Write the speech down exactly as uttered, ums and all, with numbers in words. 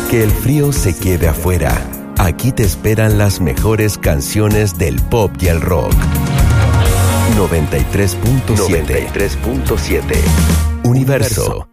Que el frío se quede afuera. Aquí te esperan las mejores canciones del pop y el rock. noventa y tres punto siete. Universo.